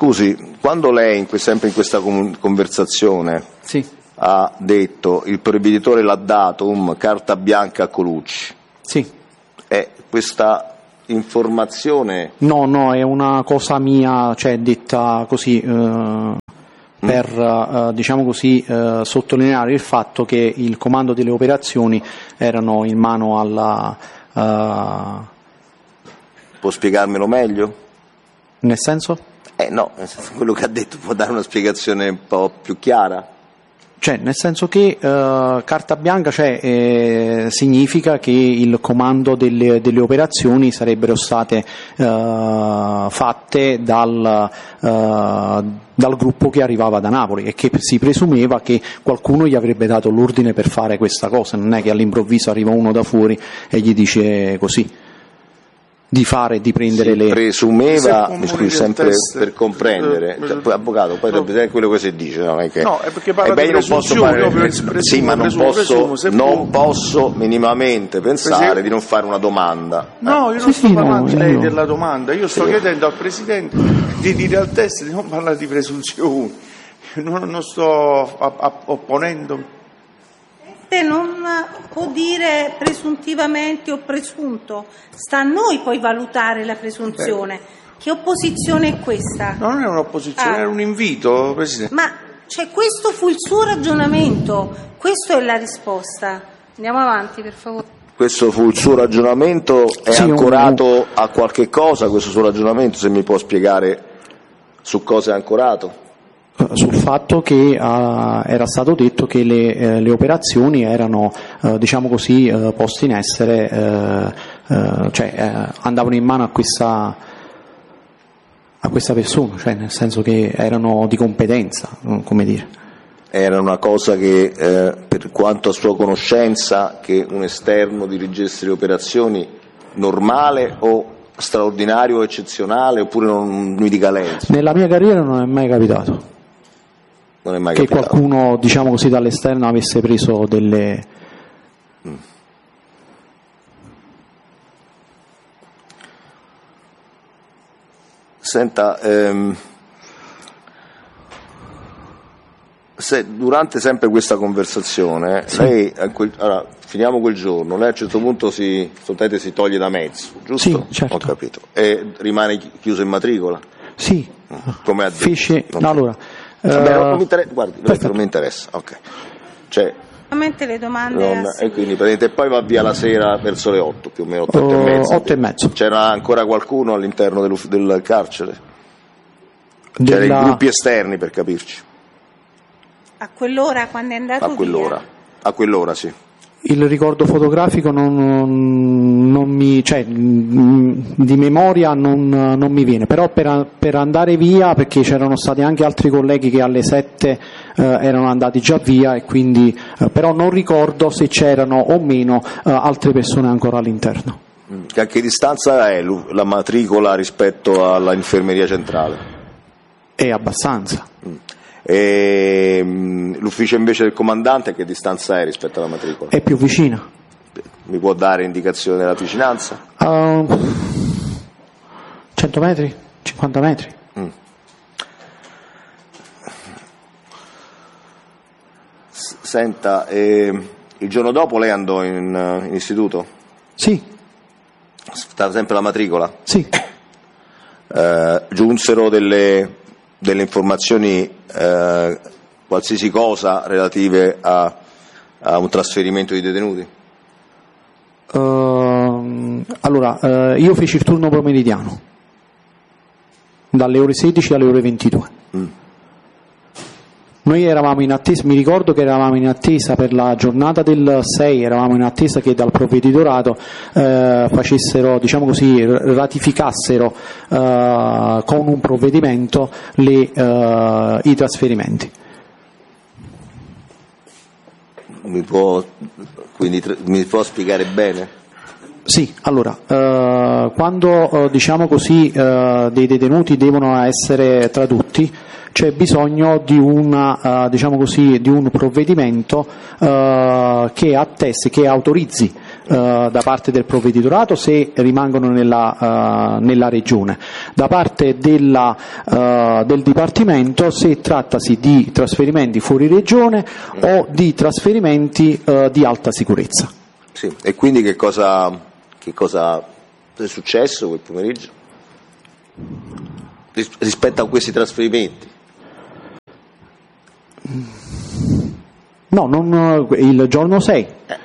Scusi, quando lei, sempre in questa conversazione, Sì. ha detto il provveditore l'ha dato, carta bianca a Colucci, Sì. questa informazione... No, è una cosa mia, cioè detta così per diciamo così sottolineare il fatto che il comando delle operazioni erano in mano alla... Può spiegarmelo meglio? Nel senso? No, nel senso, quello che ha detto può dare una spiegazione un po' più chiara? Cioè, nel senso che carta bianca significa che il comando delle operazioni sarebbero state fatte dal gruppo che arrivava da Napoli e che si presumeva che qualcuno gli avrebbe dato l'ordine per fare questa cosa, non è che all'improvviso arriva uno da fuori e gli dice così di fare, di prendere le... Presumeva, mi scusi, sempre per comprendere, poi, avvocato, poi deve vedere quello che si dice, no? È che, no, è perché parla di io non posso fare, sì, ma non posso minimamente pensare di non fare una domanda. No, io non sto parlando lei della domanda, io sto chiedendo al Presidente di dire al test di non parlare di presunzioni, non sto opponendo. Non può dire presuntivamente o presunto, sta a noi poi valutare la presunzione. Che opposizione è questa? No, non è un'opposizione, era un invito, Presidente. Ma questo fu il suo ragionamento, questa è la risposta. Andiamo avanti, per favore. Questo fu il suo ragionamento, è ancorato a qualche cosa questo suo ragionamento, se mi può spiegare su cosa è ancorato? Sul fatto che era stato detto che le operazioni erano diciamo così poste in essere, andavano in mano a questa persona, cioè nel senso che erano di competenza, come dire. Era una cosa che per quanto a sua conoscenza che un esterno dirigesse le operazioni, normale o straordinario o eccezionale, oppure non mi dica lei? Nella mia carriera non è mai capitato. Non è mai che capitato. Qualcuno, diciamo così, dall'esterno avesse preso delle... Senta, durante sempre questa conversazione, sì. Lei, allora, finiamo quel giorno, lei a un certo punto si toglie da mezzo, giusto? Sì, certo. Ho capito. E rimane chiuso in matricola? Sì. Come ha detto? Allora... non mi interessa, ok. Cioè, le domande e quindi poi va via la sera verso le 8, più o meno 8 e mezza. 8 e mezzo. C'era ancora qualcuno all'interno del carcere? C'erano i gruppi esterni, per capirci. A quell'ora, quando è andato via? A quell'ora, sì. Il ricordo fotografico non mi, cioè, di memoria non mi viene, però per andare via, perché c'erano stati anche altri colleghi che alle 7 erano andati già via e quindi però non ricordo se c'erano o meno altre persone ancora all'interno. A che distanza è la matricola rispetto alla infermeria centrale? È abbastanza. E l'ufficio invece del comandante a che distanza è rispetto alla matricola? È più vicina. Mi può dare indicazione della vicinanza? 100 metri? 50 metri? Senta, il giorno dopo lei andò in istituto? Sì. Stava sempre la matricola? Sì. Giunsero delle informazioni, qualsiasi cosa relative a un trasferimento di detenuti? Allora, io feci il turno pomeridiano, dalle ore 16 alle ore 22. Noi eravamo in attesa, mi ricordo che eravamo in attesa per la giornata del 6, eravamo in attesa che dal provveditorato facessero, diciamo così, ratificassero con un provvedimento i trasferimenti. Mi può spiegare bene? Sì, allora, quando diciamo così dei detenuti devono essere tradotti, c'è bisogno di diciamo così, di un provvedimento che attesti, che autorizzi da parte del provveditorato se rimangono nella regione, da parte del Dipartimento se trattasi di trasferimenti fuori regione o di trasferimenti di alta sicurezza. Sì. E quindi che cosa è successo quel pomeriggio rispetto a questi trasferimenti? No, il giorno 6.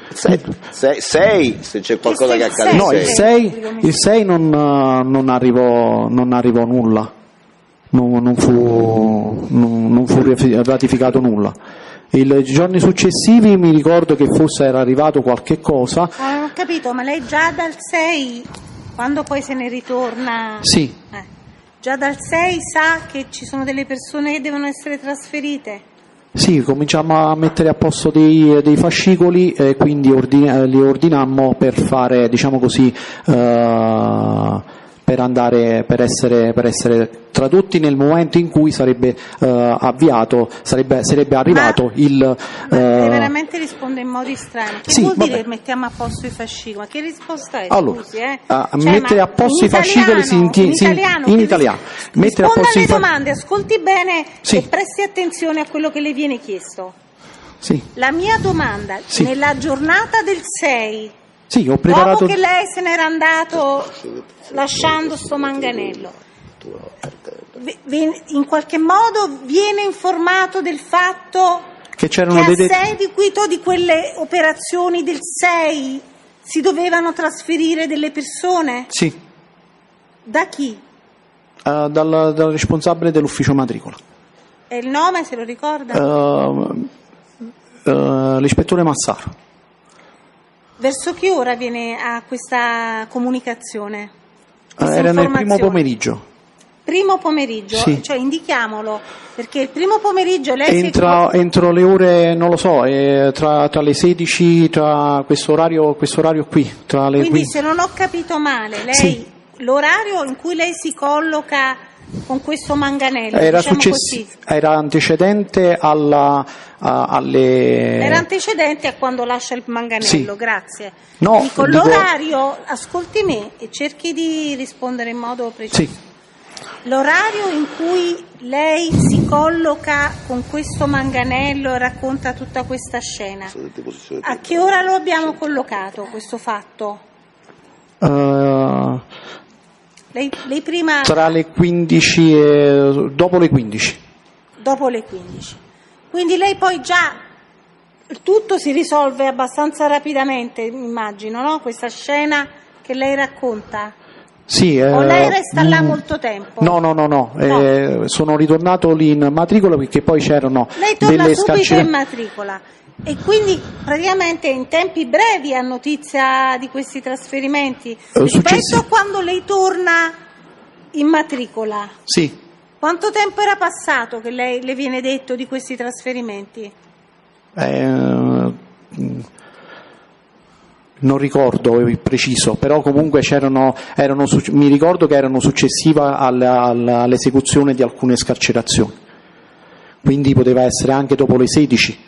6, se c'è qualcosa che accade. No, il 6 non arrivò nulla, non fu ratificato nulla. I giorni successivi mi ricordo che forse era arrivato qualche cosa. Non ho capito, ma lei già dal 6, quando poi se ne ritorna? Sì. Già dal 6 sa che ci sono delle persone che devono essere trasferite? Sì, cominciamo a mettere a posto dei fascicoli e quindi li ordinammo per fare, diciamo così, per essere tradotti nel momento in cui sarebbe arrivato il. Lei veramente risponde in modi strani. Che sì, vuol dire mettiamo a posto i fascicoli? Ma che risposta è? Allora, scusi, mettere a posto i fascicoli in italiano. Risponda alle domande, ascolti bene e presti attenzione a quello che le viene chiesto. Sì. La mia domanda, nella giornata del 6. Sì, ho preparato. Dopo che lei se n'era andato lasciando sto manganello, in qualche modo viene informato del fatto che c'erano a seguito di quelle operazioni del 6 si dovevano trasferire delle persone? Sì. Da chi? Dal responsabile dell'ufficio matricola. E il nome, se lo ricorda? L'ispettore Massaro. Verso che ora viene a questa comunicazione? Era nel primo pomeriggio. Primo pomeriggio? Sì. Cioè indichiamolo, perché il primo pomeriggio lei entro le ore, non lo so, tra le 16, tra questo orario qui. Tra le Quindi 15. Se non ho capito male, lei l'orario in cui lei si colloca con questo manganello, era così. Era antecedente alle. Era antecedente a quando lascia il manganello, grazie. No, l'orario, ascolti me e cerchi di rispondere in modo preciso. Sì. L'orario in cui lei si colloca con questo manganello e racconta tutta questa scena, a che ora lo abbiamo collocato questo fatto? Lei prima... Tra le 15 e dopo le 15. Dopo le 15. Quindi lei poi già tutto si risolve abbastanza rapidamente, immagino, no? Questa scena che lei racconta. Sì, o lei resta là molto tempo? No. Sono ritornato lì in matricola perché poi c'erano lei torna delle subito in matricola e quindi praticamente in tempi brevi ha notizia di questi trasferimenti rispetto a quando lei torna in matricola. Sì. Quanto tempo era passato che le viene detto di questi trasferimenti? Non ricordo il preciso, però comunque mi ricordo che erano successiva all'esecuzione di alcune scarcerazioni, quindi poteva essere anche dopo le 16.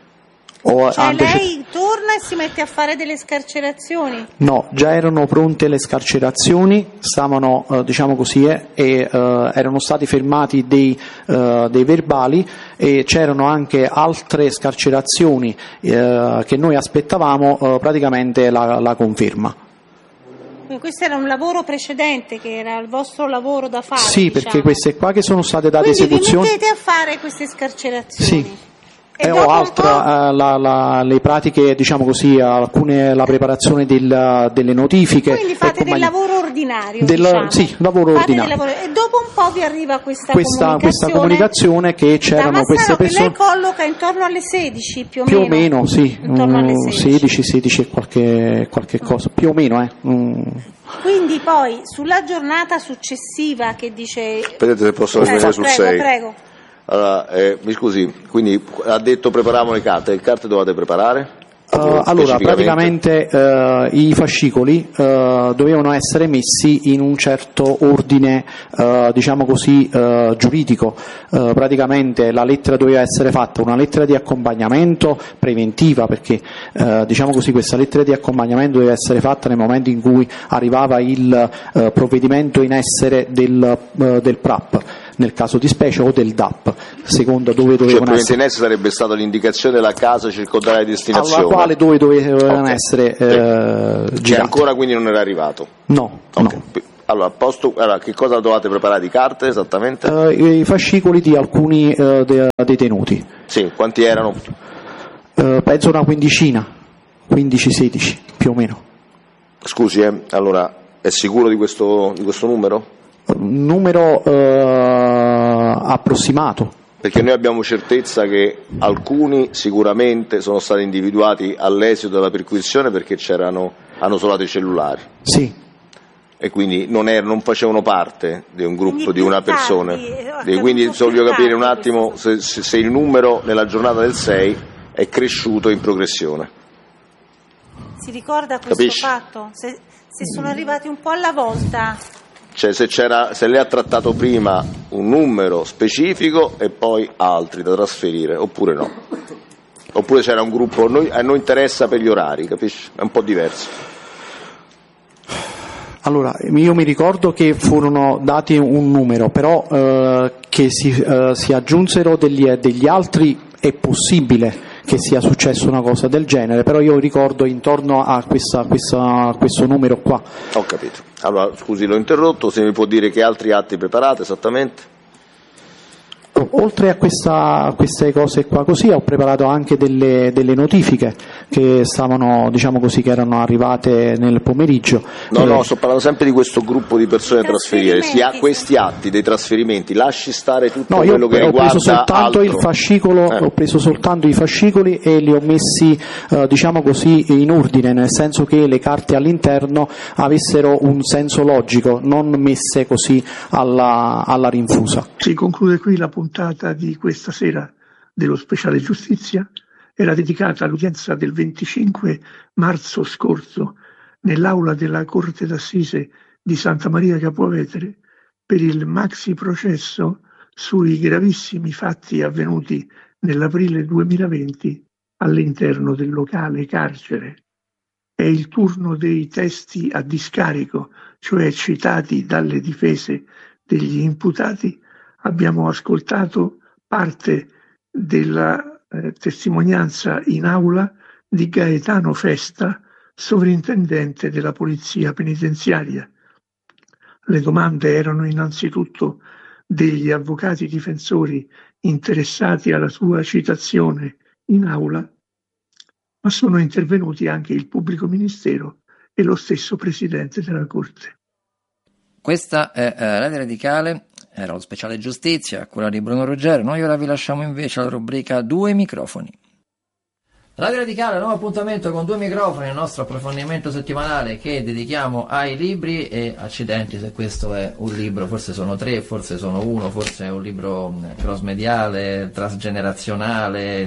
Lei torna e si mette a fare delle scarcerazioni? No, già erano pronte le scarcerazioni, stavano diciamo così e erano stati fermati dei verbali e c'erano anche altre scarcerazioni che noi aspettavamo praticamente la conferma. Quindi questo era un lavoro precedente che era il vostro lavoro da fare? Sì, perché queste qua che sono state date esecuzioni. Quindi vi mettete a fare queste scarcerazioni? Sì. O altra le pratiche, diciamo così, alcune la preparazione delle notifiche. Quindi fate del lavoro ordinario, sì, lavoro ordinario. E dopo un po' vi arriva questa comunicazione che c'erano queste persone. Che lei colloca intorno alle 16 più o meno. Più o meno, sì, intorno alle 16 e qualche cosa, più o meno. Quindi poi sulla giornata successiva che dice... Aspettate se posso rimanere sul 6. Prego. Allora, mi scusi, quindi ha detto prepariamo le carte dovete preparare? Allora, praticamente i fascicoli dovevano essere messi in un certo ordine, diciamo così, giuridico. Praticamente la lettera doveva essere fatta una lettera di accompagnamento preventiva, perché diciamo così, questa lettera di accompagnamento doveva essere fatta nel momento in cui arrivava il provvedimento in essere del PRAP, nel caso di specie, o del DAP, secondo dove dovevano essere. In essere sarebbe stata l'indicazione della casa circondariale di destinazione, alla quale dove dovevano essere girati. Che ancora quindi non era arrivato? No. Allora, che cosa dovevate preparare di carte esattamente? I fascicoli di alcuni detenuti. Sì, quanti erano? Penso una quindicina, 15-16 più o meno. Scusi, allora è sicuro di questo numero? Numero approssimato. Perché noi abbiamo certezza che alcuni sicuramente sono stati individuati all'esito della perquisizione perché hanno isolato i cellulari. Sì. E quindi non facevano parte di un gruppo di una persona. Quindi voglio capire un attimo se il numero nella giornata del 6 è cresciuto in progressione. Si ricorda questo fatto? Se sono arrivati un po' alla volta. Cioè se lei ha trattato prima un numero specifico e poi altri da trasferire, oppure no? Oppure c'era un gruppo, a noi interessa per gli orari, capisci? È un po' diverso. Allora, io mi ricordo che furono dati un numero, però che si aggiunsero degli altri è possibile che sia successo una cosa del genere, però io ricordo intorno a questo numero qua. Ho capito. Allora, scusi, l'ho interrotto, se mi può dire che altri atti preparate esattamente? Oltre a queste cose qua così, ho preparato anche delle notifiche che stavano, diciamo così, che erano arrivate nel pomeriggio. No, sto parlando sempre di questo gruppo di persone da trasferire. Si ha questi atti dei trasferimenti, lasci stare tutto quello che riguarda preso soltanto altro. Il fascicolo, ho preso soltanto i fascicoli e li ho messi, diciamo così, in ordine, nel senso che le carte all'interno avessero un senso logico, non messe così alla rinfusa. Si conclude qui la puntata di questa sera dello Speciale Giustizia. Era dedicata all'udienza del 25 marzo scorso nell'aula della Corte d'Assise di Santa Maria Capua Vetere per il maxi processo sui gravissimi fatti avvenuti nell'aprile 2020 all'interno del locale carcere. È il turno dei testi a discarico, cioè citati dalle difese degli imputati. Abbiamo ascoltato parte della testimonianza in aula di Gaetano Festa, sovrintendente della Polizia Penitenziaria. Le domande erano innanzitutto degli avvocati difensori interessati alla sua citazione in aula, ma sono intervenuti anche il pubblico ministero e lo stesso Presidente della Corte. Questa è Radio Radicale, era lo Speciale Giustizia a cura di Bruno Ruggero. Noi ora vi lasciamo invece alla rubrica Due Microfoni. Radio Radicale, nuovo appuntamento con Due Microfoni, il nostro approfondimento settimanale che dedichiamo ai libri. E accidenti se questo è un libro, forse sono tre, forse sono uno, forse è un libro cross-mediale, transgenerazionale.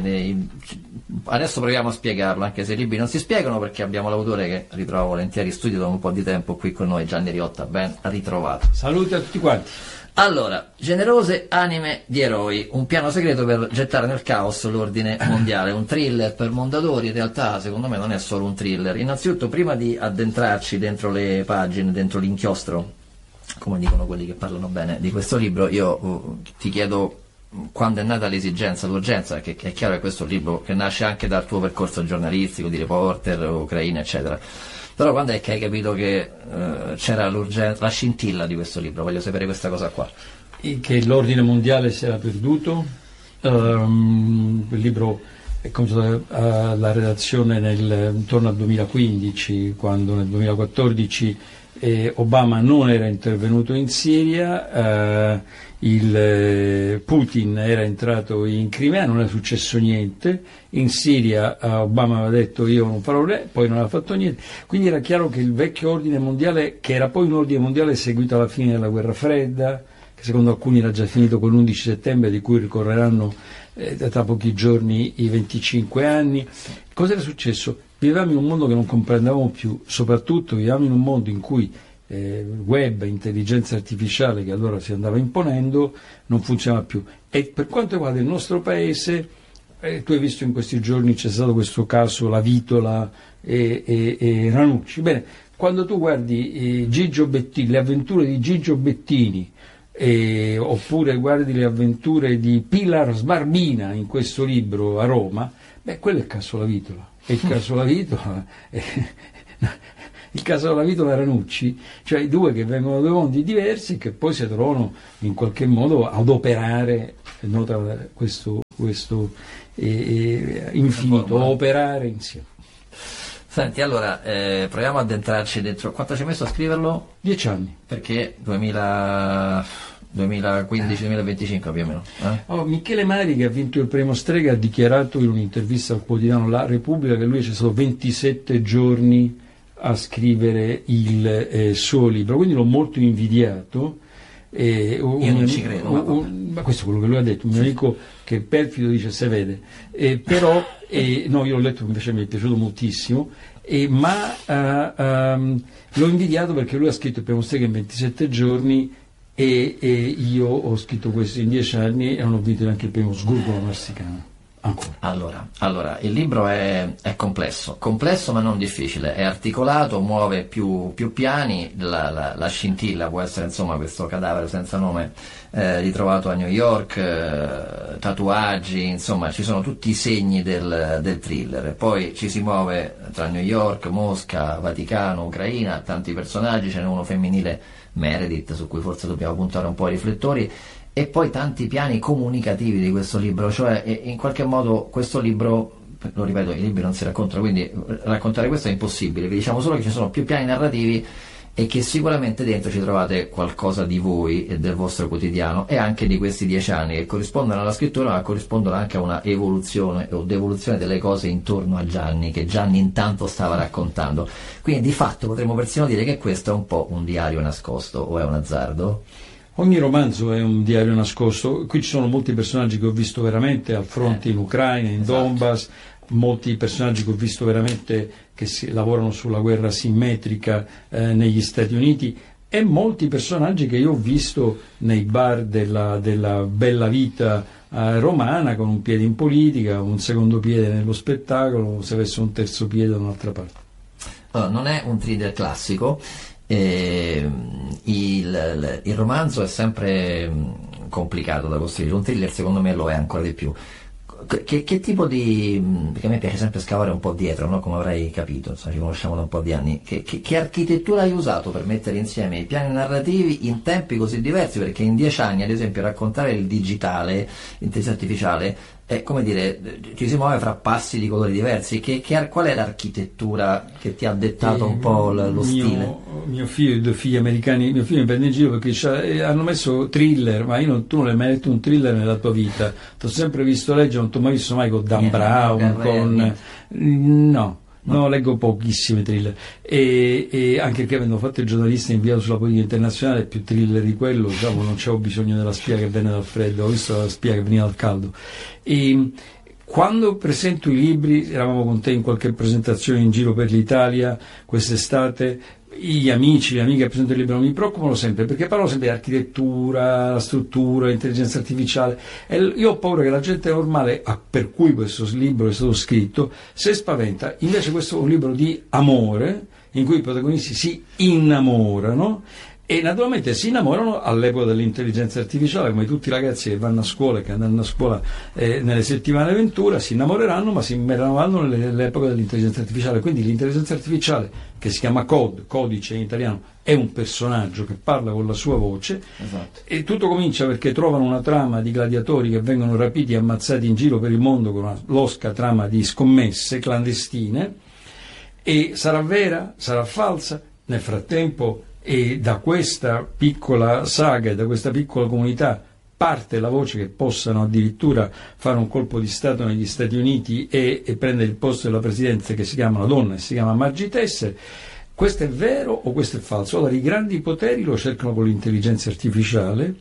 Adesso proviamo a spiegarlo, anche se i libri non si spiegano, perché abbiamo l'autore che ritrovo volentieri in studio da un po' di tempo qui con noi, Gianni Riotta. Ben ritrovato. Saluti a tutti quanti. Allora, generose anime di eroi, un piano segreto per gettare nel caos l'ordine mondiale, un thriller per Mondadori. In realtà secondo me non è solo un thriller. Innanzitutto, prima di addentrarci dentro le pagine, dentro l'inchiostro, come dicono quelli che parlano bene di questo libro, io ti chiedo quando è nata l'esigenza, l'urgenza, che è chiaro che questo è un libro che nasce anche dal tuo percorso giornalistico, di reporter, Ucraina eccetera. Però quando è che hai capito che c'era l'urgenza, la scintilla di questo libro? Voglio sapere questa cosa qua. Che l'ordine mondiale si era perduto. Il libro è cominciato la redazione intorno al 2015, quando nel 2014 Obama non era intervenuto in Siria, Putin era entrato in Crimea, non è successo niente. In Siria Obama aveva detto io non farò poi non ha fatto niente. Quindi era chiaro che il vecchio ordine mondiale, che era poi un ordine mondiale seguito alla fine della guerra fredda, che secondo alcuni era già finito con l'11 settembre, di cui ricorreranno tra pochi giorni i 25 anni. Cosa era successo? Vivevamo in un mondo che non comprendevamo più, soprattutto vivevamo in un mondo in cui web, intelligenza artificiale, che allora si andava imponendo, non funzionava più. E per quanto riguarda il nostro paese, tu hai visto in questi giorni c'è stato questo caso, La Vitola e Ranucci. Bene, quando tu guardi Gigio Bettini, le avventure di Gigio Bettini, oppure guardi le avventure di Pilar Sbarbina in questo libro a Roma, quello è il caso La Vitola. E il caso La Vitola il caso della Vitola e Ranucci, cioè i due che vengono da due mondi diversi, che poi si trovano in qualche modo ad operare, nota questo infinito, operare insieme. Senti, allora, proviamo ad entrarci dentro. Quanto ci hai messo a scriverlo? 10 anni. Perché 2015-2025 più o meno. Michele Mari, che ha vinto il premio Strega, ha dichiarato in un'intervista al quotidiano La Repubblica che lui c'è stato 27 giorni a scrivere il suo libro, quindi l'ho molto invidiato. Io non ci credo. Ma questo è quello che lui ha detto, un mio amico che perfido dice se vede, però no, io l'ho letto, invece mi è piaciuto moltissimo, ma l'ho invidiato perché lui ha scritto il premio Strega in 27 giorni e io ho scritto questo in 10 anni e non ho vinto neanche il premio Sgurgola Marsicana. Allora, il libro è complesso ma non difficile, è articolato, muove più piani, la scintilla può essere insomma questo cadavere senza nome ritrovato a New York, tatuaggi, insomma ci sono tutti i segni del thriller, poi ci si muove tra New York, Mosca, Vaticano, Ucraina, tanti personaggi, ce n'è uno femminile, Meredith, su cui forse dobbiamo puntare un po' i riflettori, e poi tanti piani comunicativi di questo libro, cioè in qualche modo questo libro, lo ripeto, i libri non si raccontano, quindi raccontare questo è impossibile, vi diciamo solo che ci sono più piani narrativi e che sicuramente dentro ci trovate qualcosa di voi e del vostro quotidiano e anche di questi 10 anni che corrispondono alla scrittura, ma corrispondono anche a una evoluzione o devoluzione delle cose intorno a Gianni, che Gianni intanto stava raccontando. Quindi di fatto potremmo persino dire che questo è un po' un diario nascosto, o è un azzardo? Ogni romanzo è un diario nascosto. Qui ci sono molti personaggi che ho visto veramente al fronte in Ucraina, in Donbass, molti personaggi che ho visto veramente che lavorano sulla guerra simmetrica negli Stati Uniti, e molti personaggi che io ho visto nei bar della bella vita romana, con un piede in politica, un secondo piede nello spettacolo, se avesse un terzo piede da un'altra parte. Allora, non è un thriller classico. Il romanzo è sempre complicato da costruire, un thriller secondo me lo è ancora di più. Che tipo di... perché a me piace sempre scavare un po' dietro, no? Come avrai capito, insomma, ci conosciamo da un po' di anni. Che architettura hai usato per mettere insieme i piani narrativi in tempi così diversi? Perché in 10 anni, ad esempio, raccontare il digitale, l'intelligenza artificiale, è come dire, ci si muove fra passi di colori diversi. Qual è l'architettura che ti ha dettato un po' lo stile? Mio figlio e 2 figli americani, mio figlio mi prende in giro perché hanno messo thriller, ma tu non hai mai letto un thriller nella tua vita, ti ho sempre visto leggere, non ti ho mai visto mai con Dan Brown, no, leggo pochissimi thriller, e anche perché avendo fatto il giornalista inviato sulla politica internazionale, più thriller di quello, diciamo, non c'avevo bisogno della spia che venne dal freddo, ho visto la spia che veniva dal caldo. E quando presento i libri, eravamo con te in qualche presentazione in giro per l'Italia quest'estate, gli amici, le amiche che presentano il libro mi preoccupano sempre, perché parlano sempre di architettura, la struttura, l'intelligenza artificiale, e io ho paura che la gente normale, per cui questo libro è stato scritto, si spaventa. Invece questo è un libro di amore, in cui i protagonisti si innamorano, e naturalmente si innamorano all'epoca dell'intelligenza artificiale, come tutti i ragazzi che vanno a scuola e che andranno a scuola nelle settimane Ventura, si innamoreranno, ma si innamoreranno nell'epoca dell'intelligenza artificiale. Quindi l'intelligenza artificiale, che si chiama codice in italiano, è un personaggio che parla con la sua voce. Esatto. E tutto comincia perché trovano una trama di gladiatori che vengono rapiti e ammazzati in giro per il mondo con una losca trama di scommesse clandestine, e sarà vera, sarà falsa. Nel frattempo, e da questa piccola saga e da questa piccola comunità parte la voce che possano addirittura fare un colpo di Stato negli Stati Uniti e prendere il posto della presidenza, che si chiama una donna e si chiama Margie Tesser. Questo è vero o questo è falso? Allora, i grandi poteri lo cercano con l'intelligenza artificiale,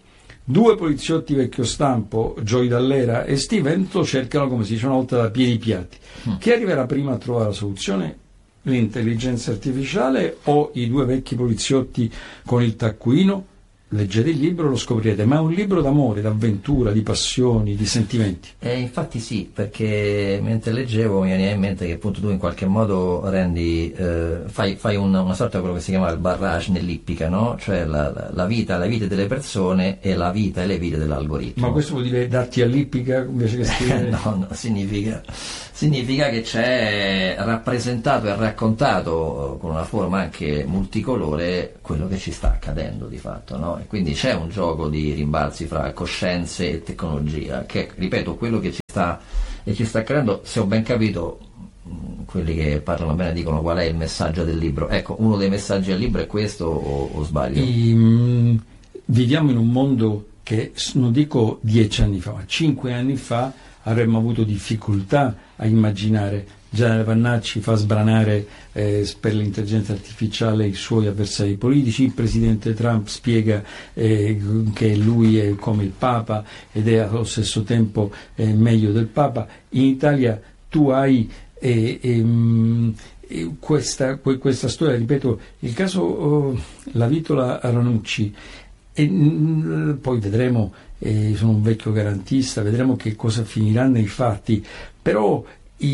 Due poliziotti vecchio stampo, Joy Dall'Era e Stevens, lo cercano, come si dice una volta, da piedi piatti. Chi arriverà prima a trovare la soluzione? L'intelligenza artificiale o i due vecchi poliziotti con il taccuino? Leggete il libro e lo scoprirete, ma è un libro d'amore, d'avventura, di passioni, di sentimenti. Infatti sì, perché mentre leggevo mi veniva in mente che appunto tu in qualche modo rendi, fai una sorta di quello che si chiama il barrage nell'ippica, no? Cioè la vita delle persone e la vita e le vite dell'algoritmo. Ma questo vuol dire darti all'ippica invece che scrivere? No, significa che c'è rappresentato e raccontato con una forma anche multicolore quello che ci sta accadendo di fatto, no? E quindi c'è un gioco di rimbalzi fra coscienze e tecnologia che, ripeto, quello che ci sta accadendo, se ho ben capito, quelli che parlano bene dicono qual è il messaggio del libro. Ecco, uno dei messaggi del libro è questo o sbaglio? Viviamo in un mondo che, non dico 10 anni fa, ma 5 anni fa avremmo avuto difficoltà a immaginare. Gianni Vannacci fa sbranare per l'intelligenza artificiale i suoi avversari politici, il presidente Trump spiega che lui è come il Papa ed è allo stesso tempo meglio del Papa. In Italia tu hai questa storia, ripeto, il caso La Vitola Ranucci, e poi vedremo, sono un vecchio garantista, vedremo che cosa finirà nei fatti, però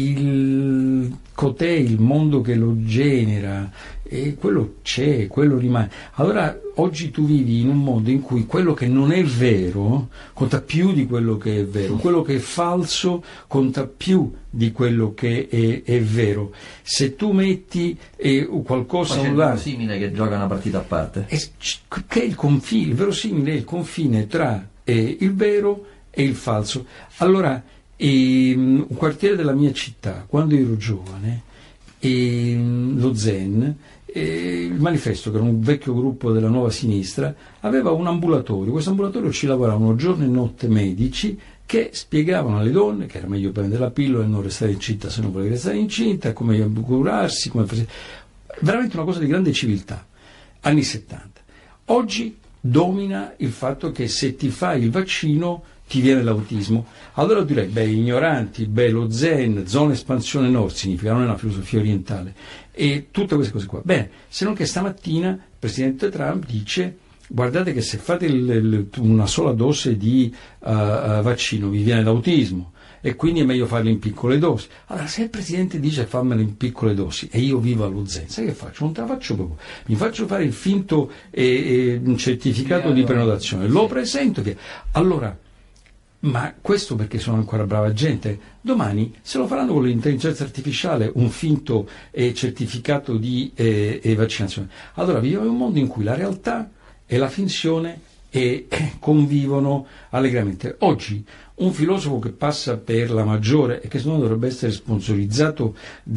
il mondo che lo genera, quello c'è, quello rimane. Allora oggi tu vivi in un mondo in cui quello che non è vero conta più di quello che è vero, quello che è falso conta più di quello che è vero. Se tu metti qualcosa online, il verosimile che gioca una partita a parte, che è il confine, il verosimile è il confine tra il vero e il falso. Allora un quartiere della mia città, quando ero giovane, lo Zen, il Manifesto, che era un vecchio gruppo della Nuova Sinistra, aveva un ambulatorio. Questo ambulatorio ci lavoravano giorno e notte medici che spiegavano alle donne che era meglio prendere la pillola e non restare incinta se non volevi restare incinta, come curarsi, veramente una cosa di grande civiltà. Anni 70. Oggi domina il fatto che se ti fai il vaccino ti viene l'autismo. Allora direi, ignoranti, lo Zen, zona espansione nord, significa, non è una filosofia orientale, e tutte queste cose qua. Bene, se non che stamattina il presidente Trump dice: guardate che se fate una sola dose di vaccino vi viene l'autismo, e quindi è meglio farlo in piccole dosi. Allora, se il presidente dice fammelo in piccole dosi e io vivo allo Zen, sai che faccio? Non te la faccio proprio. Mi faccio fare il finto certificato di prenotazione, lo presento via. Allora, ma questo perché sono ancora brava gente. Domani se lo faranno con l'intelligenza artificiale, un finto certificato di vaccinazione. Allora viviamo in un mondo in cui la realtà e la finzione convivono allegramente. Oggi un filosofo che passa per la Maggiore e che secondo me dovrebbe essere sponsorizzato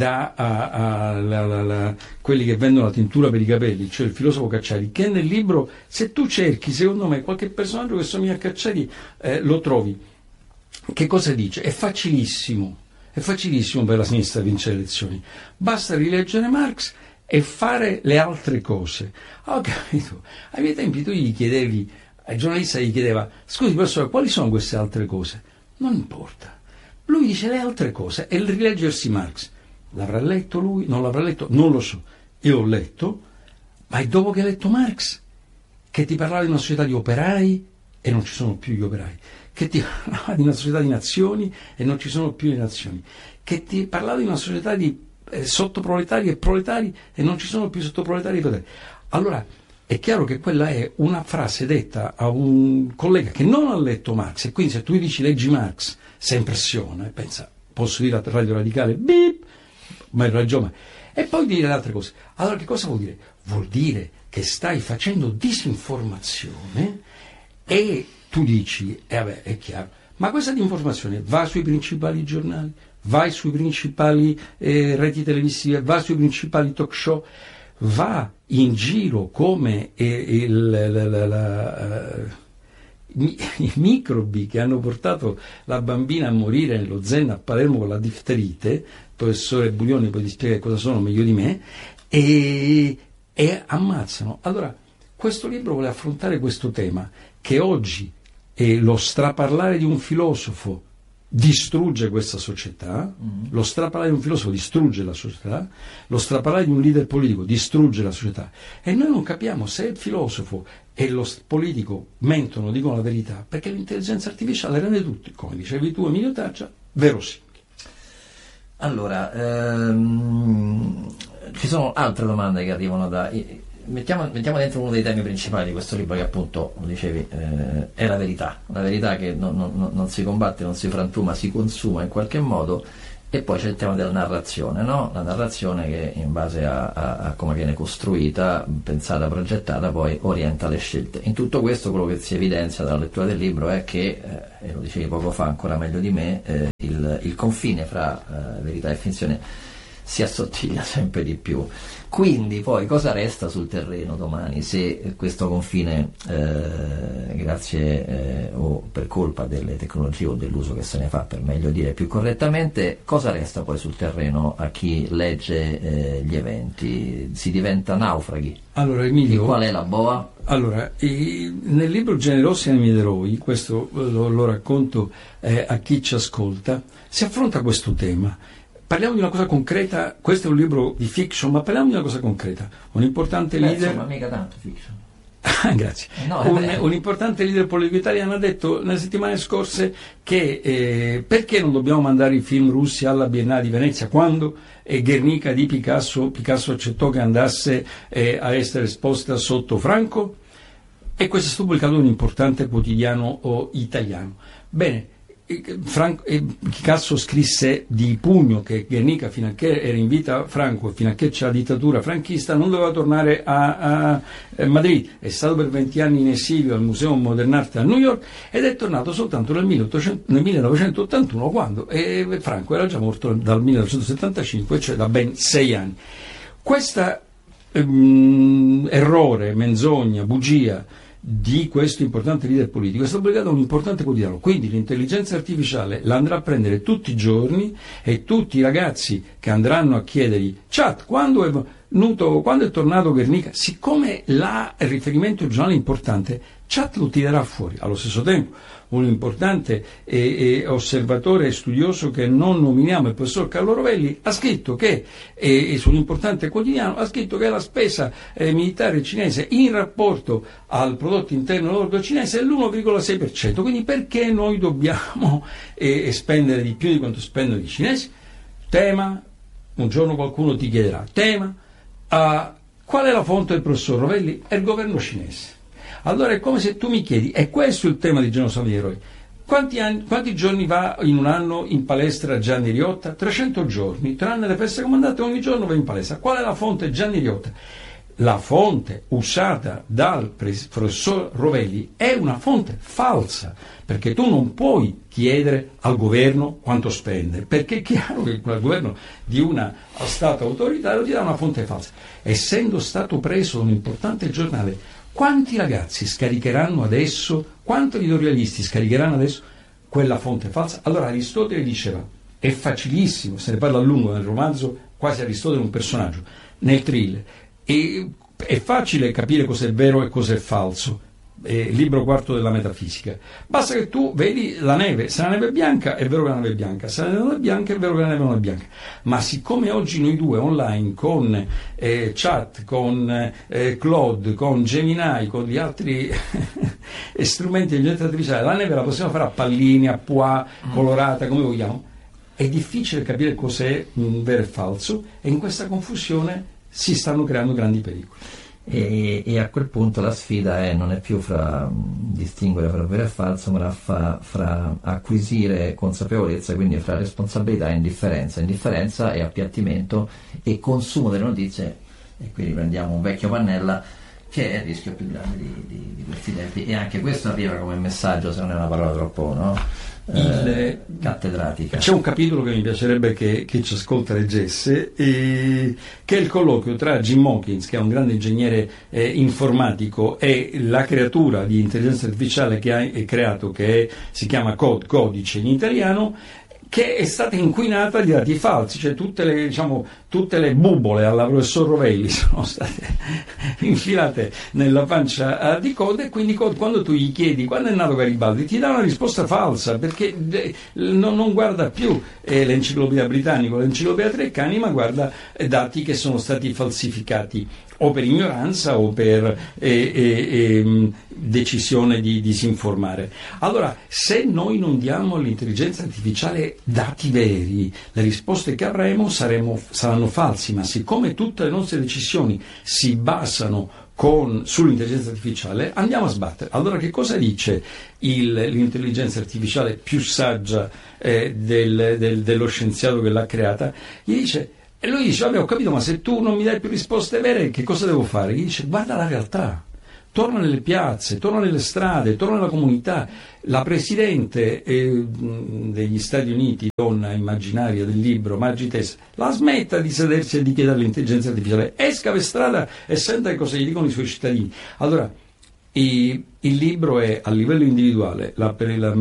da quelli che vendono la tintura per i capelli, cioè il filosofo Cacciari, che nel libro, se tu cerchi secondo me qualche personaggio che somiglia a Cacciari, lo trovi. Che cosa dice? È facilissimo per la sinistra vincere le elezioni, basta rileggere Marx e fare le altre cose. Ho capito, ai miei tempi tu gli chiedevi, al giornalista gli chiedeva: scusi professore, quali sono queste altre cose? Non importa, lui dice le altre cose, e il rileggersi Marx, l'avrà letto lui? Non l'avrà letto? Non lo so, io l'ho letto, ma è dopo che hai letto Marx che ti parlava di una società di operai e non ci sono più gli operai, che ti parlava di una società di nazioni e non ci sono più le nazioni, che ti parlava di una società di sottoproletari e proletari e non ci sono più sottoproletari e proletari. Allora è chiaro che quella è una frase detta a un collega che non ha letto Marx, e quindi se tu gli dici leggi Marx si impressiona e pensa: posso dire a Radio Radicale bip, ma hai ragione, e poi dire le altre cose. Allora che cosa vuol dire? Vuol dire che stai facendo disinformazione, e tu dici è chiaro, ma questa disinformazione va sui principali giornali, vai sui principali reti televisive, va sui principali talk show, va in giro come i microbi che hanno portato la bambina a morire nello Zen a Palermo con la difterite. Il professore Buglioni poi ti spiega cosa sono meglio di me, e ammazzano. Allora questo libro vuole affrontare questo tema, che oggi e lo straparlare di un filosofo distrugge questa società, lo straparlare di un filosofo distrugge la società, lo straparlare di un leader politico distrugge la società, e noi non capiamo se il filosofo e lo politico mentono, dicono la verità, perché l'intelligenza artificiale rende tutti, come dicevi tu Emilio Taccia, verosimili. Allora, ci sono altre domande che arrivano da... Mettiamo dentro uno dei temi principali di questo libro, che appunto, lo dicevi, è la verità che non si combatte, non si frantuma, si consuma in qualche modo. E poi c'è il tema della narrazione, no? La narrazione che in base a come viene costruita, pensata, progettata, poi orienta le scelte. In tutto questo quello che si evidenzia dalla lettura del libro è che, e lo dicevi poco fa ancora meglio di me, il confine fra verità e finzione si assottiglia sempre di più. Quindi poi cosa resta sul terreno domani, se questo confine, grazie o per colpa delle tecnologie o dell'uso che se ne fa, per meglio dire più correttamente, cosa resta poi sul terreno a chi legge gli eventi? Si diventa naufraghi? Allora, Emilio, e qual è la boa? Allora, nel libro Generosi Animi ed Eroi, questo lo racconto a chi ci ascolta, si affronta questo tema. Parliamo di una cosa concreta, questo è un libro di fiction, ma parliamo di una cosa concreta. Un importante leader... Insomma, mica tanto fiction. Grazie. Un importante leader politico italiano ha detto nelle settimane scorse che perché non dobbiamo mandare i film russi alla Biennale di Venezia, quando Guernica di Picasso accettò che andasse a essere esposta sotto Franco? E questo è stato pubblicato in un importante quotidiano italiano. Bene. Picasso scrisse di pugno che Guernica, fino a che era in vita Franco e fino a che c'è la dittatura franchista, non doveva tornare a Madrid. È stato per 20 anni in esilio al Museo Modern Art a New York ed è tornato soltanto nel 1981, quando Franco era già morto dal 1975, cioè da ben 6 anni. Questa errore, menzogna, bugia di questo importante leader politico è stato pubblicato da un importante quotidiano, quindi l'intelligenza artificiale la andrà a prendere tutti i giorni, e tutti i ragazzi che andranno a chiedergli chat quando è tornato Guernica, siccome il riferimento giornale è importante, chat lo tirerà fuori. Allo stesso tempo un importante osservatore e studioso che non nominiamo, il professor Carlo Rovelli, ha scritto che su un importante quotidiano ha scritto che la spesa militare cinese in rapporto al prodotto interno lordo cinese è l'1,6%, quindi perché noi dobbiamo spendere di più di quanto spendono i cinesi? Tema, un giorno qualcuno ti chiederà, qual è la fonte del professor Rovelli? È il governo cinese. Allora è come se tu mi chiedi, è questo il tema di Generosi Animi ed Eroi? Quanti giorni va in un anno in palestra Gianni Riotta? 300 giorni, tranne le feste comandate, ogni giorno va in palestra. Qual è la fonte Gianni Riotta? La fonte usata dal professor Rovelli è una fonte falsa, perché tu non puoi chiedere al governo quanto spende, perché è chiaro che il governo di uno Stato autoritario ti dà una fonte falsa. Essendo stato preso da un importante giornale, quanti ragazzi scaricheranno adesso, quanti editorialisti scaricheranno adesso quella fonte falsa? Allora Aristotele diceva, è facilissimo, se ne parla a lungo nel romanzo, quasi Aristotele è un personaggio, nel thriller, e è facile capire cos'è vero e cos'è falso. Libro quarto della metafisica, basta che tu vedi la neve, se la neve è bianca è vero che la neve è bianca, se la neve non è bianca è vero che la neve non è bianca. Ma siccome oggi noi due online con chat, con Claude, con Gemini, con gli altri strumenti di intelligenza artificiale, la neve la possiamo fare a pallini, a pois, colorata, come vogliamo, è difficile capire cos'è vero e falso, e in questa confusione si stanno creando grandi pericoli. E a quel punto la sfida non è più fra distinguere fra vero e falso, ma fra acquisire consapevolezza, quindi fra responsabilità e indifferenza e appiattimento e consumo delle notizie. E qui riprendiamo un vecchio Pannella, che è il rischio più grande di questi tempi. E anche questo arriva come messaggio, se non è una parola troppo cattedratica. C'è un capitolo che mi piacerebbe che ci ascolta leggesse, che è il colloquio tra Jim Hawkins, che è un grande ingegnere informatico, e la creatura di intelligenza artificiale che ha creato, si chiama codice in italiano, che è stata inquinata di dati falsi, cioè tutte le bubole alla professor Rovelli sono state infilate nella pancia di Code, e quindi Code, quando tu gli chiedi quando è nato Garibaldi, ti dà una risposta falsa, perché non guarda più l'enciclopedia britannica o l'enciclopedia Treccani, ma guarda dati che sono stati falsificati o per ignoranza o per decisione di disinformare. Allora, se noi non diamo all'intelligenza artificiale dati veri, le risposte che avremo saranno falsi, ma siccome tutte le nostre decisioni si basano sull'intelligenza artificiale, andiamo a sbattere. Allora, che cosa dice l'intelligenza artificiale più saggia dello scienziato che l'ha creata? Gli dice, e lui dice, vabbè, ho capito, ma se tu non mi dai più risposte vere, che cosa devo fare? Gli dice, guarda la realtà, torna nelle piazze, torna nelle strade, torna nella comunità. La presidente degli Stati Uniti, donna immaginaria del libro, Margie Tess, la smetta di sedersi e di chiedere all'intelligenza artificiale, esca per strada e senta che cosa gli dicono i suoi cittadini. Allora, il libro è a livello individuale, la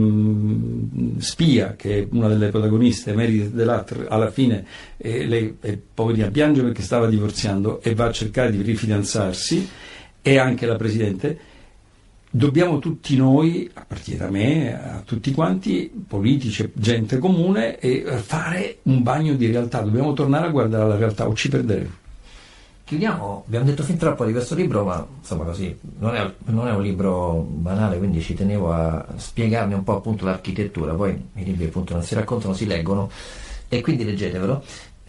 spia, che è una delle protagoniste, Meredith Delattre, alla fine lei è poverina, piange perché stava divorziando e va a cercare di rifidanzarsi, e anche la presidente. Dobbiamo tutti noi, a partire da me, a tutti quanti, politici, gente comune, fare un bagno di realtà. Dobbiamo tornare a guardare la realtà o ci perderemo. Chiudiamo, abbiamo detto fin troppo di questo libro, ma insomma così non è un libro banale, quindi ci tenevo a spiegarne un po' appunto l'architettura. Poi i libri appunto non si raccontano, si leggono, e quindi leggetevelo,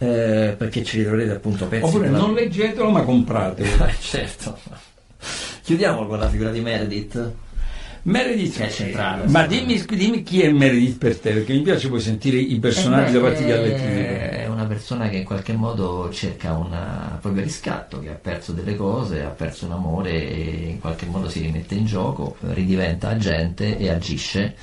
perché ci ritroverete appunto pezzi. Oppure non leggetelo, ma compratelo. Certo. Chiudiamo con la figura di Meredith. Meredith che è centrale. Ma dimmi chi è Meredith per te, perché mi piace poi sentire i personaggi da parte di Galletti. È una persona che in qualche modo cerca un proprio riscatto, che ha perso delle cose, ha perso un amore e in qualche modo si rimette in gioco, ridiventa agente e agisce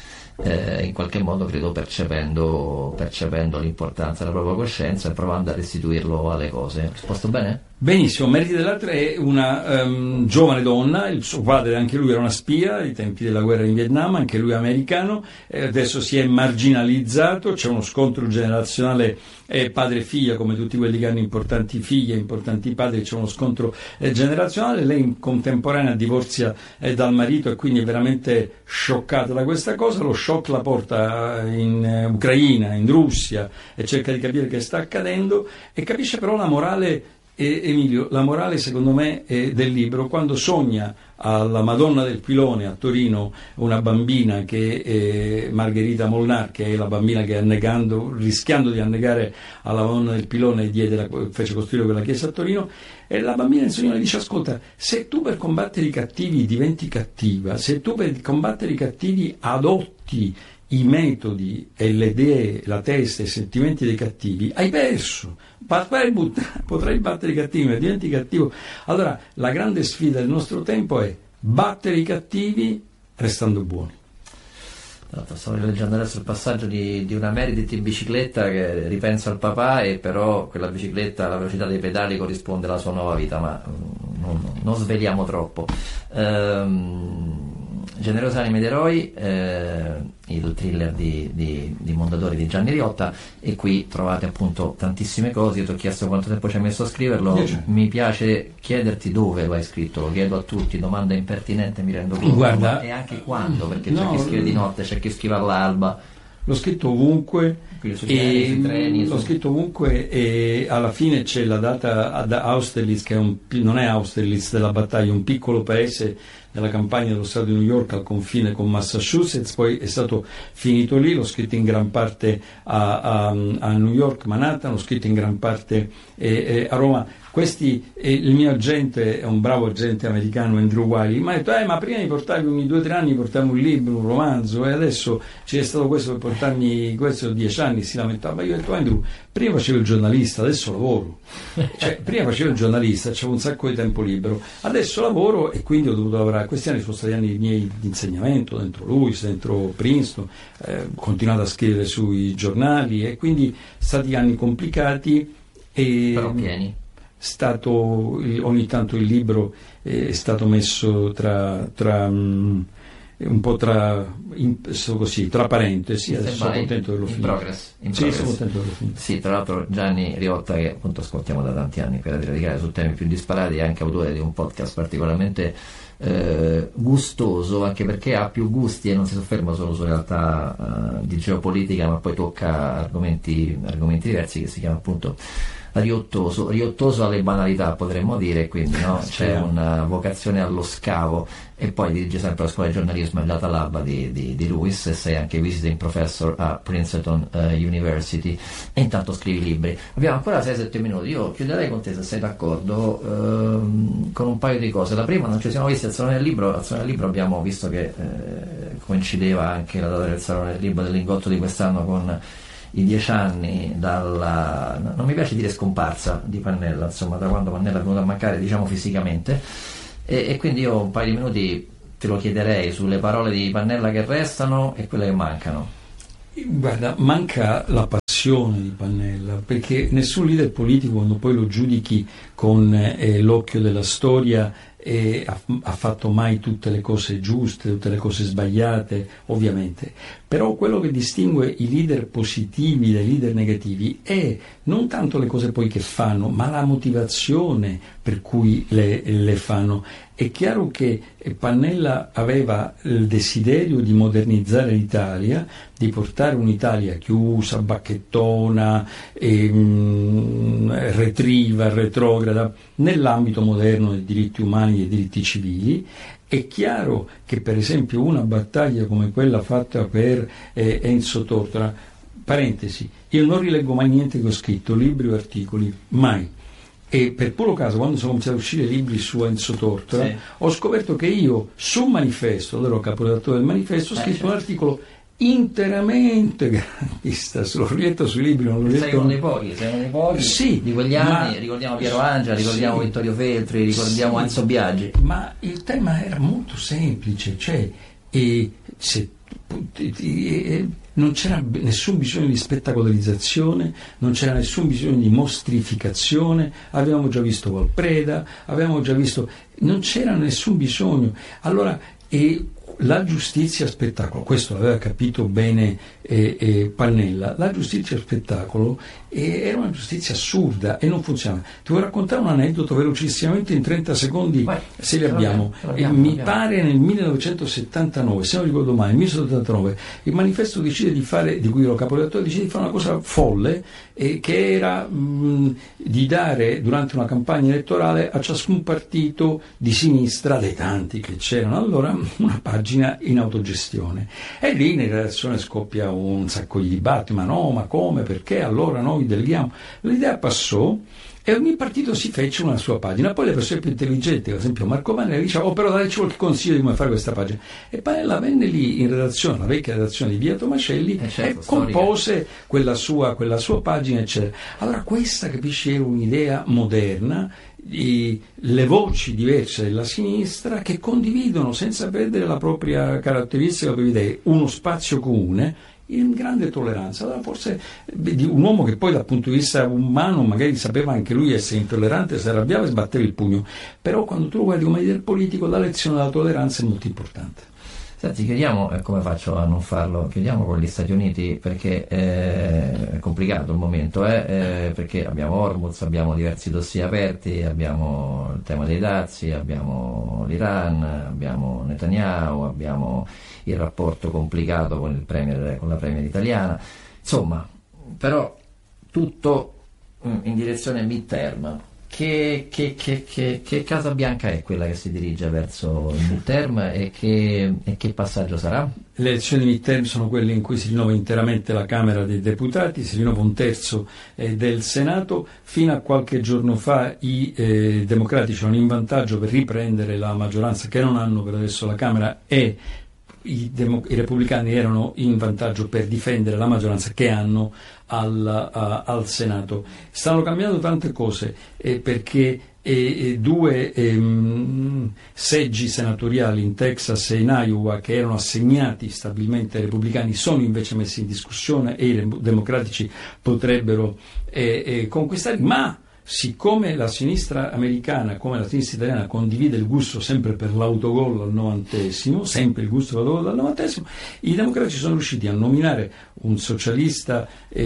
in qualche modo, credo, percependo l'importanza della propria coscienza e provando a restituirlo alle cose. Ho risposto bene? Benissimo. Meredith Delattre è una giovane donna, il suo padre anche lui era una spia ai tempi della guerra in Vietnam, anche lui americano, adesso si è marginalizzato, c'è uno scontro generazionale padre e figlia, come tutti quelli che hanno importanti figli e importanti padri, c'è uno scontro generazionale. Lei in contemporanea divorzia dal marito e quindi è veramente scioccata da questa cosa. Lo shock la porta in Ucraina, in Russia, e cerca di capire che sta accadendo, e capisce però la morale. Emilio, la morale secondo me del libro, quando sogna alla Madonna del Pilone a Torino una bambina che è Margherita Molnar, che è la bambina che rischiando di annegare alla Madonna del Pilone fece costruire quella chiesa a Torino, e la bambina in sogno le dice: ascolta, se tu per combattere i cattivi diventi cattiva, se tu per combattere i cattivi adotti i metodi e le idee, la testa e i sentimenti dei cattivi, hai perso. Potrai battere i cattivi, ma diventi cattivo. Allora, la grande sfida del nostro tempo è battere i cattivi restando buoni. Stavo leggendo adesso il passaggio di una Meredith in bicicletta che ripensa al papà, e però quella bicicletta, la velocità dei pedali corrisponde alla sua nuova vita, ma non sveliamo troppo. Generose anime d'eroi, il thriller di Mondadori di Gianni Riotta, e qui trovate appunto tantissime cose. Io ti ho chiesto quanto tempo ci hai messo a scriverlo. 10. Mi piace chiederti dove lo hai scritto, lo chiedo a tutti, domanda impertinente, mi rendo conto. Guarda, e anche quando, perché c'è chi scrive di notte, c'è chi scrive all'alba. L'ho scritto ovunque, sui treni, l'ho scritto ovunque, e alla fine c'è la data ad Austerlitz, che non è Austerlitz della battaglia, un piccolo paese nella campagna dello stato di New York al confine con Massachusetts, poi è stato finito lì. L'ho scritto in gran parte a New York, Manhattan, l'ho scritto in gran parte a Roma. Il mio agente è un bravo agente americano, Andrew Wiley, mi ha detto: ma prima mi portavi ogni 2 o 3 anni, portavi un libro, un romanzo, e adesso c'è stato questo per portarmi questo 10 anni. Si lamentava. Io ho detto: Andrew, prima facevo il giornalista, adesso lavoro. Prima facevo il giornalista, c'avevo un sacco di tempo libero, adesso lavoro, e quindi ho dovuto lavorare. Questi anni sono stati anni miei di insegnamento dentro Lewis, dentro Princeton, ho continuato a scrivere sui giornali, e quindi stati anni complicati, però pieni. Ogni tanto il libro è stato messo tra un po' tra parentesi. Adesso sono contento dello finito. Sono contento dello finito. Sì, tra l'altro Gianni Riotta, che appunto ascoltiamo da tanti anni per Radio Radicale su temi più disparati, è anche autore di un podcast particolarmente gustoso, anche perché ha più gusti e non si sofferma solo su realtà di geopolitica, ma poi tocca argomenti diversi, che si chiama appunto riottoso alle banalità, potremmo dire, quindi c'è una vocazione allo scavo. E poi dirige sempre la scuola di giornalismo Data Lab di Lewis, e sei anche visiting professor a Princeton University, e intanto scrivi libri. Abbiamo ancora 6-7 minuti, io chiuderei con te, se sei d'accordo, con un paio di cose. La prima, non ci siamo visti al Salone del Libro. Al Salone del Libro abbiamo visto che coincideva anche la data del Salone del Libro del Lingotto di quest'anno con i 10 anni dalla, non mi piace dire scomparsa, di Pannella, insomma, da quando Pannella è venuto a mancare, diciamo, fisicamente, e quindi io un paio di minuti te lo chiederei sulle parole di Pannella che restano e quelle che mancano. Guarda, manca la passione di Pannella, perché nessun leader politico, quando poi lo giudichi con l'occhio della storia, ha fatto mai tutte le cose giuste, tutte le cose sbagliate, ovviamente. Però quello che distingue i leader positivi dai leader negativi è non tanto le cose poi che fanno, ma la motivazione per cui le fanno. È chiaro che Pannella aveva il desiderio di modernizzare l'Italia, di portare un'Italia chiusa, bacchettona, retrograda, nell'ambito moderno dei diritti umani e dei diritti civili. È chiaro che, per esempio, una battaglia come quella fatta per Enzo Tortora, parentesi, io non rileggo mai niente che ho scritto, libri o articoli, mai. E per puro caso, quando sono cominciati a uscire libri su Enzo Tortora, sì, ho scoperto che io sul manifesto, allora ero caporedattore del manifesto, ho scritto un articolo interamente garantista, l'ho riletto sui libri, non l'ho letto. Sei uno dei pochi sì, di quegli anni, ricordiamo Piero Angela, ricordiamo sì, Vittorio Feltri, ricordiamo sì, Enzo Biagi. Ma il tema era molto semplice, cioè non c'era nessun bisogno di spettacolarizzazione, non c'era nessun bisogno di mostrificazione, avevamo già visto Valpreda, non c'era nessun bisogno. Allora, la giustizia spettacolo, questo l'aveva capito bene Pannella, la giustizia spettacolo era una giustizia assurda e non funziona. Ti vuoi raccontare un aneddoto velocissimamente in 30 secondi? Vai, se li abbiamo. Mi pare nel 1979, se non ricordo mai, nel 1979, il manifesto decide di fare, di cui ero caporedattore, decide di fare una cosa folle, che era di dare durante una campagna elettorale a ciascun partito di sinistra, dei tanti che c'erano allora, una pagina in autogestione. E lì in redazione scoppia un sacco di dibattiti, ma no, ma come, perché allora noi deleghiamo. L'idea passò e ogni partito si fece una sua pagina. Poi le persone più intelligenti, ad esempio Marco Pannella, diceva però dateci qualche consiglio di come fare questa pagina. E Pannella venne lì in redazione, la vecchia redazione di Via Tomacelli, e compose quella sua pagina, eccetera. Allora questa, capisci, era un'idea moderna, le voci diverse della sinistra che condividono senza perdere la propria caratteristica, per idee, uno spazio comune in grande tolleranza. Allora forse di un uomo che poi dal punto di vista umano magari sapeva anche lui essere intollerante, si arrabbiava e sbatteva il pugno, però quando tu lo guardi come leader politico la lezione della tolleranza è molto importante. Senti, chiudiamo, come faccio a non farlo? Chiudiamo con gli Stati Uniti, perché è complicato il momento, perché abbiamo Hormuz, abbiamo diversi dossier aperti, abbiamo il tema dei dazi, abbiamo l'Iran, abbiamo Netanyahu, abbiamo il rapporto complicato con la premier italiana, insomma, però tutto in direzione midterm. Che Casa Bianca è quella che si dirige verso il midterm e che passaggio sarà? Le elezioni midterm sono quelle in cui si rinnova interamente la Camera dei Deputati, si rinnova un terzo del Senato. Fino a qualche giorno fa i democratici erano in vantaggio per riprendere la maggioranza che non hanno per adesso la Camera, e i repubblicani erano in vantaggio per difendere la maggioranza che hanno al Senato. Stanno cambiando tante cose, perché due seggi senatoriali in Texas e in Iowa che erano assegnati stabilmente ai repubblicani sono invece messi in discussione e i democratici potrebbero conquistarli, ma siccome la sinistra americana, come la sinistra italiana, condivide il gusto sempre per l'autogol al 90esimo, sempre il gusto per l'autogol al 90esimo, i democratici sono riusciti a nominare un socialista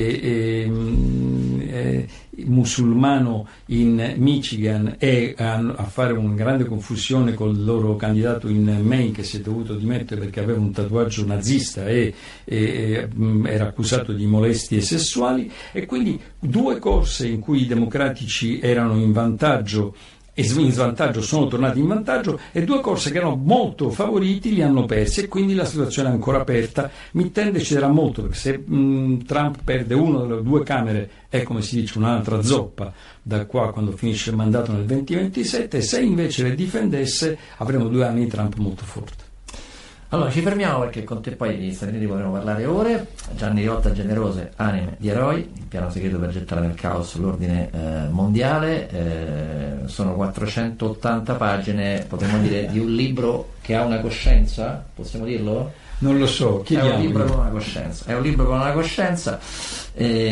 musulmano in Michigan e a fare una grande confusione col loro candidato in Maine, che si è dovuto dimettere perché aveva un tatuaggio nazista e era accusato di molestie sessuali, e quindi due corse in cui i democratici erano in vantaggio e in svantaggio sono tornati in vantaggio, e due corse che erano molto favoriti li hanno persi, e quindi la situazione è ancora aperta. Mitterrand deciderà molto, perché se Trump perde una delle due camere è, come si dice, un'altra zoppa da qua quando finisce il mandato nel 2027, e se invece le difendesse avremo 2 anni di Trump molto forte. Allora ci fermiamo, perché con te poi di Stati Uniti potremo parlare ore. Gianni Riotta, Generose, Anime di eroi, il piano segreto per gettare nel caos l'ordine mondiale. Sono 480 pagine, potremmo dire, di un libro che ha una coscienza, possiamo dirlo? Non lo so, chiediamo. È un libro con una coscienza.